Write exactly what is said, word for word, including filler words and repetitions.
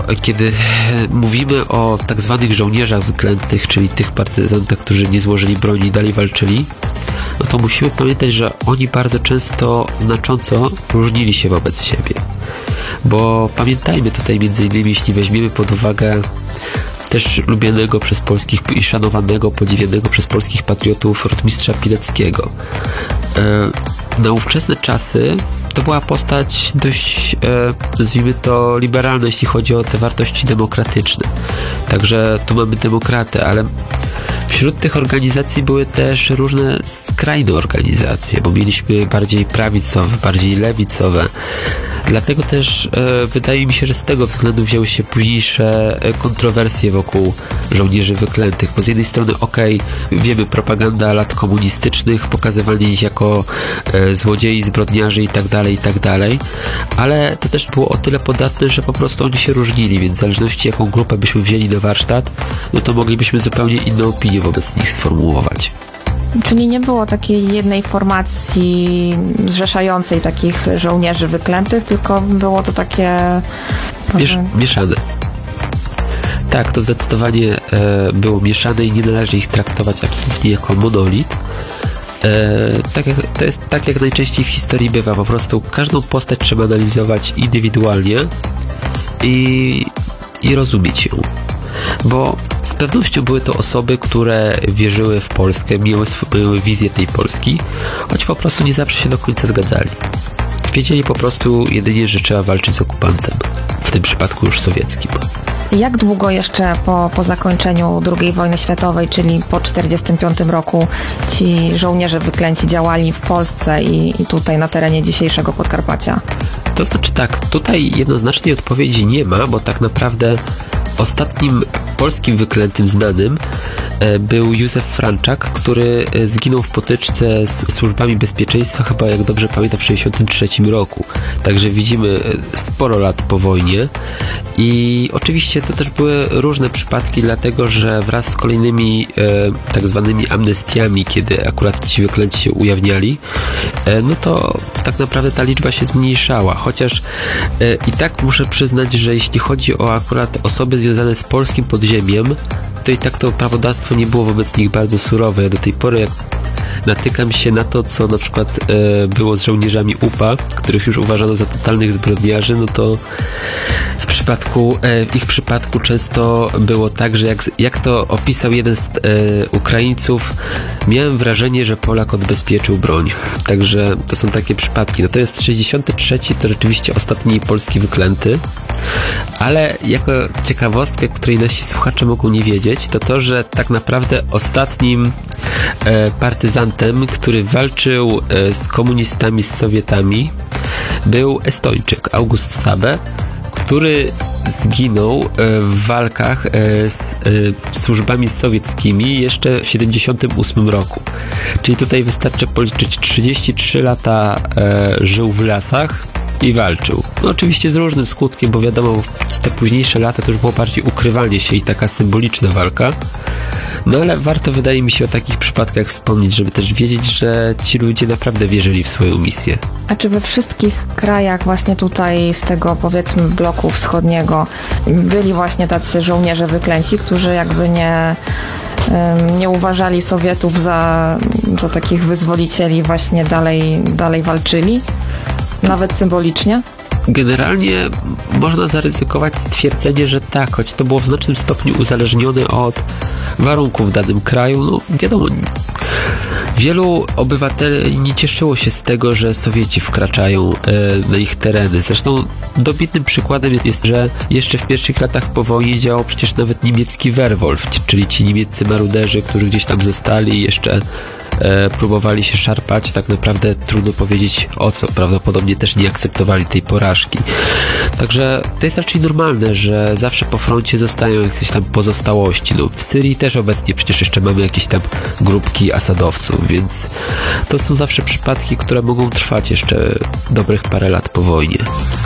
kiedy mówimy o tak zwanych żołnierzach wyklętych, czyli tych partyzantach, którzy nie złożyli broni i dalej walczyli, no to musimy pamiętać, że oni bardzo często znacząco różnili się wobec siebie. Bo pamiętajmy tutaj między innymi, jeśli weźmiemy pod uwagę też lubianego przez polskich i szanowanego, podziwianego przez polskich patriotów rotmistrza Pileckiego. E, na ówczesne czasy to była postać dość, e, nazwijmy to, liberalna, jeśli chodzi o te wartości demokratyczne. Także tu mamy demokratę, ale wśród tych organizacji były też różne skrajne organizacje, bo mieliśmy bardziej prawicowe, bardziej lewicowe. Dlatego też e, wydaje mi się, że z tego względu wzięły się późniejsze kontrowersje wokół żołnierzy wyklętych. Bo z jednej strony okej, okay, wiemy, propaganda lat komunistycznych, pokazywanie ich jako e, złodziei, zbrodniarzy i tak dalej, i tak dalej, ale to też było o tyle podatne, że po prostu oni się różnili, więc w zależności jaką grupę byśmy wzięli na warsztat, no to moglibyśmy zupełnie inną opinię wobec nich sformułować. Czyli nie było takiej jednej formacji zrzeszającej takich żołnierzy wyklętych, tylko było to takie... Miesz, mieszane. Tak, to zdecydowanie e, było mieszane i nie należy ich traktować absolutnie jako monolit. E, tak jak, to jest tak, jak najczęściej w historii bywa. Po prostu każdą postać trzeba analizować indywidualnie i, i rozumieć ją. Bo z pewnością były to osoby, które wierzyły w Polskę, miały swoją wizję tej Polski, choć po prostu nie zawsze się do końca zgadzali. Wiedzieli po prostu jedynie, że trzeba walczyć z okupantem, w tym przypadku już sowieckim. Jak długo jeszcze po, po zakończeniu drugiej wojny światowej, czyli po tysiąc dziewięćset czterdziestym piątym roku, ci żołnierze wyklęci działali w Polsce i, i tutaj na terenie dzisiejszego Podkarpacia? To znaczy tak, tutaj jednoznacznej odpowiedzi nie ma, bo tak naprawdę ostatnim polskim wyklętym znanym był Józef Franczak, który zginął w potyczce z służbami bezpieczeństwa, chyba jak dobrze pamiętam, w sześćdziesiątym trzecim roku. Także widzimy sporo lat po wojnie i oczywiście to też były różne przypadki, dlatego że wraz z kolejnymi e, tak zwanymi amnestiami, kiedy akurat ci wyklęci się ujawniali, e, no to tak naprawdę ta liczba się zmniejszała, chociaż e, i tak muszę przyznać, że jeśli chodzi o akurat osoby związane z polskim podziemiem, to i tak to prawodawstwo nie było wobec nich bardzo surowe. Ja do tej pory, jak natykam się na to, co na przykład e, było z żołnierzami U P A, których już uważano za totalnych zbrodniarzy, no to w przypadku, e, w ich przypadku często było tak, że jak, jak to opisał jeden z e, Ukraińców, miałem wrażenie, że Polak odbezpieczył broń. Także to są takie przypadki. Natomiast sześćdziesiąty trzeci to rzeczywiście ostatni polski wyklęty, ale jako ciekawostkę, której nasi słuchacze mogą nie wiedzieć, to to, że tak naprawdę ostatnim e, partyzantem, który walczył e, z komunistami, z Sowietami, był Estończyk, August Sabe, który zginął w walkach z służbami sowieckimi jeszcze w siedemdziesiątym ósmym roku. Czyli tutaj wystarczy policzyć trzydzieści trzy lata żył w lasach i walczył. No oczywiście z różnym skutkiem, bo wiadomo, te późniejsze lata to już było bardziej ukrywanie się i taka symboliczna walka. No ale warto, wydaje mi się, o takich przypadkach wspomnieć, żeby też wiedzieć, że ci ludzie naprawdę wierzyli w swoją misję. A czy we wszystkich krajach właśnie tutaj z tego, powiedzmy, bloku wschodniego byli właśnie tacy żołnierze wyklęci, którzy jakby nie, nie uważali Sowietów za, za takich wyzwolicieli, właśnie dalej, dalej walczyli? Nawet symbolicznie? Generalnie można zaryzykować stwierdzenie, że tak, choć to było w znacznym stopniu uzależnione od warunków w danym kraju. No wiadomo, wielu obywateli nie cieszyło się z tego, że Sowieci wkraczają e, na ich tereny. Zresztą dobitnym przykładem jest, że jeszcze w pierwszych latach po wojnie działał przecież nawet niemiecki Werwolf, czyli ci niemieccy maruderzy, którzy gdzieś tam zostali i jeszcze E, próbowali się szarpać, tak naprawdę trudno powiedzieć o co, prawdopodobnie też nie akceptowali tej porażki. Także to jest raczej normalne, że zawsze po froncie zostają jakieś tam pozostałości. No, w Syrii też obecnie przecież jeszcze mamy jakieś tam grupki asadowców, więc to są zawsze przypadki, które mogą trwać jeszcze dobrych parę lat po wojnie.